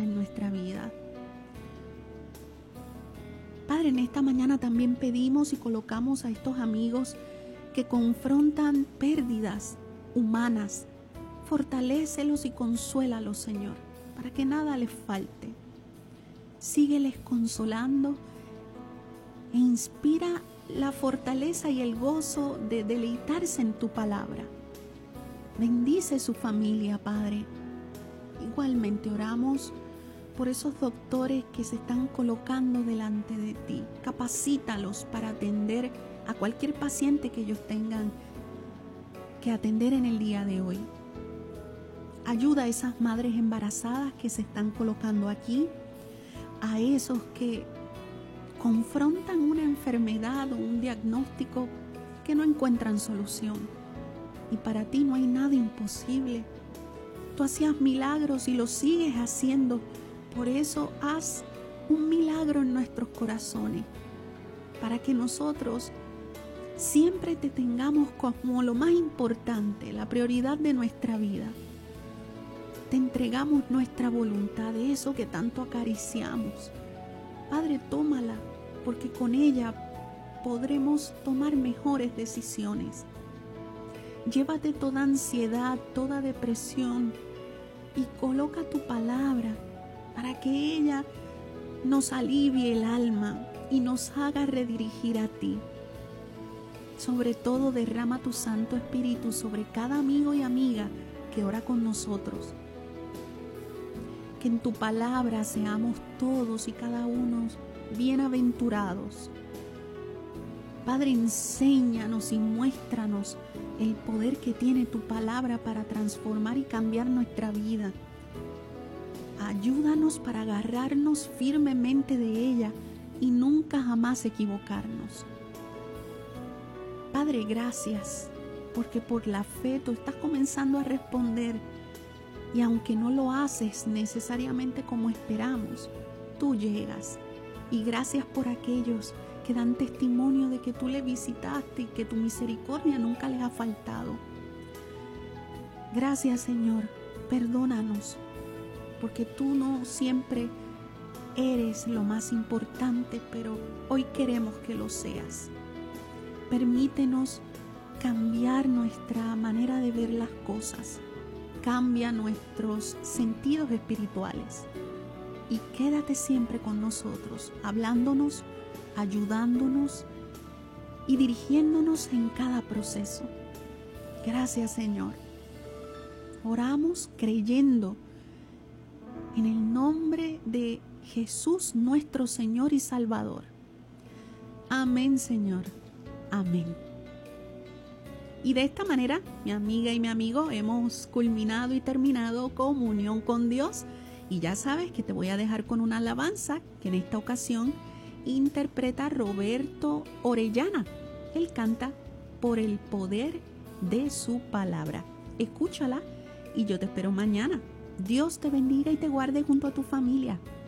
en nuestra vida. Padre, en esta mañana también pedimos y colocamos a estos amigos que confrontan pérdidas humanas. Fortalécelos y consuélalos, Señor, para que nada les falte. Sígueles consolando e inspira la fortaleza y el gozo de deleitarse en tu palabra. Bendice su familia, Padre. Igualmente oramos por esos doctores que se están colocando delante de ti. Capacítalos para atender a cualquier paciente que ellos tengan que atender en el día de hoy. Ayuda a esas madres embarazadas que se están colocando aquí, a esos que confrontan una enfermedad o un diagnóstico que no encuentran solución. Y para ti no hay nada imposible. Tú hacías milagros y los sigues haciendo. Por eso haz un milagro en nuestros corazones, para que nosotros siempre te tengamos como lo más importante, la prioridad de nuestra vida. Te entregamos nuestra voluntad, de eso que tanto acariciamos. Padre, tómala, porque con ella podremos tomar mejores decisiones. Llévate toda ansiedad, toda depresión y coloca tu palabra para que ella nos alivie el alma y nos haga redirigir a ti. Sobre todo, derrama tu Santo Espíritu sobre cada amigo y amiga que ora con nosotros. Que en tu palabra seamos todos y cada uno bienaventurados. Padre, enséñanos y muéstranos el poder que tiene tu palabra para transformar y cambiar nuestra vida. Ayúdanos para agarrarnos firmemente de ella y nunca jamás equivocarnos. Padre, gracias, porque por la fe tú estás comenzando a responder. Y aunque no lo haces necesariamente como esperamos, tú llegas. Y gracias por aquellos que dan testimonio de que tú le visitaste y que tu misericordia nunca les ha faltado. Gracias, Señor. Perdónanos, porque tú no siempre eres lo más importante, pero hoy queremos que lo seas. Permítenos cambiar nuestra manera de ver las cosas. Cambia nuestros sentidos espirituales y quédate siempre con nosotros, hablándonos, ayudándonos y dirigiéndonos en cada proceso. Gracias, Señor. Oramos creyendo en el nombre de Jesús, nuestro Señor y Salvador. Amén, Señor. Amén. Y de esta manera, mi amiga y mi amigo, hemos culminado y terminado comunión con Dios. Y ya sabes que te voy a dejar con una alabanza que en esta ocasión interpreta Roberto Orellana. Él canta Por el poder de su palabra. Escúchala y yo te espero mañana. Dios te bendiga y te guarde junto a tu familia.